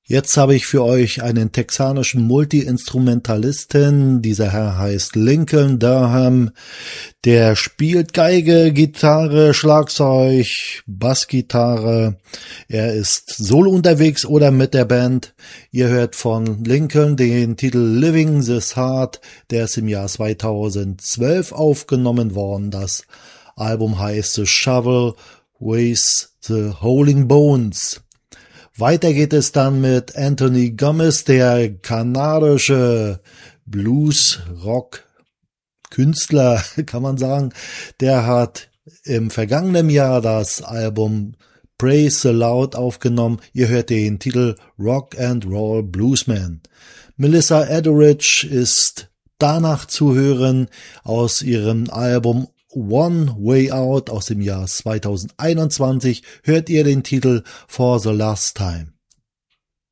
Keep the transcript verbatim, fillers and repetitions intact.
Jetzt habe ich für euch einen texanischen Multi-Instrumentalisten. Dieser Herr heißt Lincoln Durham. Der spielt Geige, Gitarre, Schlagzeug, Bassgitarre. Er ist solo unterwegs oder mit der Band. Ihr hört von Lincoln den Titel Living This Heart. Der ist im Jahr zweitausendzwölf aufgenommen worden. Das Album heißt The Shovel with the Howling Bones. Weiter geht es dann mit Anthony Gomez, der kanadische Blues-Rock-Künstler, kann man sagen. Der hat im vergangenen Jahr das Album Praise the Loud aufgenommen. Ihr hört den Titel Rock and Roll Bluesman. Melissa Etheridge ist danach zu hören aus ihrem Album One Way Out aus dem Jahr zweitausendeinundzwanzig hört ihr den Titel For the Last Time.